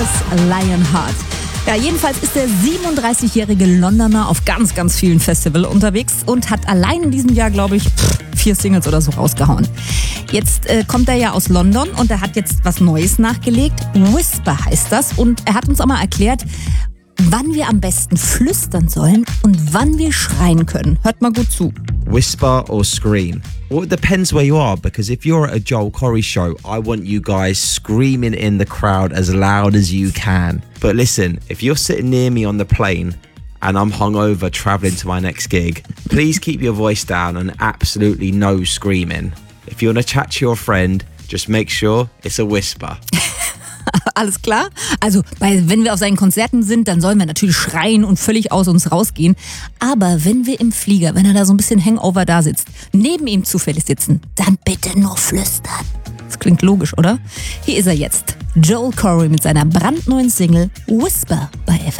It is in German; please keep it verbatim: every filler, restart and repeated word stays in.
alias Lionheart. Ja, jedenfalls ist der siebenunddreißigjährige Londoner auf ganz, ganz vielen Festivals unterwegs und hat allein in diesem Jahr, glaube ich, pff, vier Singles oder so rausgehauen. Jetzt äh, kommt er ja aus London und er hat jetzt was Neues nachgelegt. Whisper heißt das und er hat uns auch mal erklärt, wann wir am besten flüstern sollen und wann wir schreien können. Hört mal gut zu. Whisper or scream? Well, it depends where you are, because if you're at a Joel Corry show, I want you guys screaming in the crowd as loud as you can. But listen, if you're sitting near me on the plane and I'm hungover traveling to my next gig, please keep your voice down and absolutely no screaming. If you want to chat to your friend, just make sure it's a whisper. Alles klar? Also, bei, wenn wir auf seinen Konzerten sind, dann sollen wir natürlich schreien und völlig aus uns rausgehen. Aber wenn wir im Flieger, wenn er da so ein bisschen Hangover da sitzt, neben ihm zufällig sitzen, dann bitte nur flüstern. Das klingt logisch, oder? Hier ist er jetzt. Joel Corry mit seiner brandneuen Single Whisper.